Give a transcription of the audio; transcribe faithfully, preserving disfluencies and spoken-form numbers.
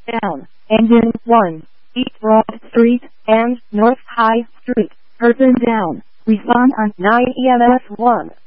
down, engine one, East Broad Street and North High Street, person down, respond on nine E M S one.